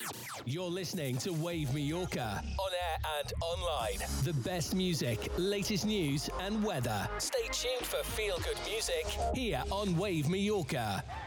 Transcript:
You're listening to Wave Mallorca, on air and online. The best music, latest news and weather. Stay tuned for feel-good music here on Wave Mallorca.